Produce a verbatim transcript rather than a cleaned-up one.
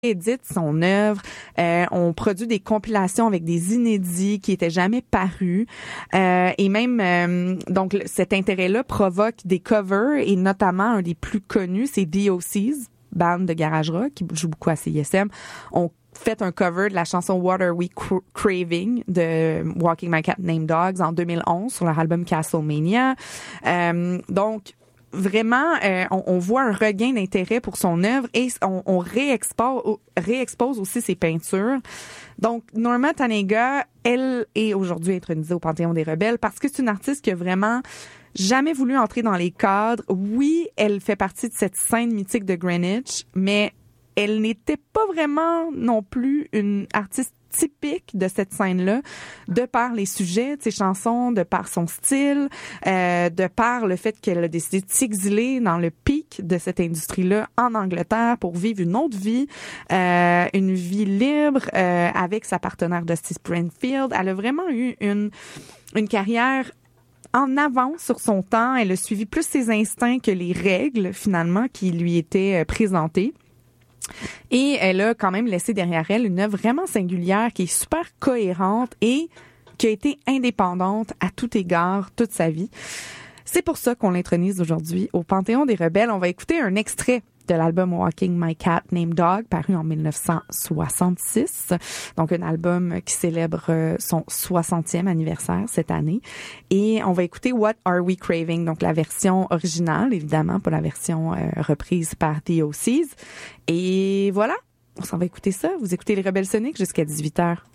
édite son œuvre. Euh, on produit des compilations avec des inédits qui étaient jamais parus. Euh, et même, euh, donc, cet intérêt-là provoque des covers et notamment un des plus connus, c'est D O C's, band de garage rock qui joue beaucoup à C I S M. On fait un cover de la chanson What Are We Craving de Walking My Cat Named Dogs en deux mille onze sur leur album Castlemania. Euh, donc, vraiment, euh, on, on voit un regain d'intérêt pour son œuvre et on, on réexpose, réexpose aussi ses peintures. Donc, Norma Tanega, elle est aujourd'hui intronisée au Panthéon des Rebelles parce que c'est une artiste qui a vraiment jamais voulu entrer dans les cadres. Oui, elle fait partie de cette scène mythique de Greenwich, mais elle n'était pas vraiment non plus une artiste typique de cette scène-là, de par les sujets de ses chansons, de par son style, euh, de par le fait qu'elle a décidé de s'exiler dans le pic de cette industrie-là en Angleterre pour vivre une autre vie, euh, une vie libre euh, avec sa partenaire Dusty Springfield. Elle a vraiment eu une, une carrière en avance sur son temps. Elle a suivi plus ses instincts que les règles, finalement, qui lui étaient présentées. Et elle a quand même laissé derrière elle une œuvre vraiment singulière qui est super cohérente et qui a été indépendante à tout égard toute sa vie. C'est pour ça qu'on l'intronise aujourd'hui au Panthéon des Rebelles. On va écouter un extrait de l'album Walking My Cat Named Dog, paru en dix-neuf cent soixante-six. Donc, un album qui célèbre son soixantième anniversaire cette année. Et on va écouter What Are We Craving? Donc, la version originale, évidemment, pas la version euh, reprise par D O C's. Et voilà, on s'en va écouter ça. Vous écoutez les Rebelles Soniques jusqu'à dix-huit heures.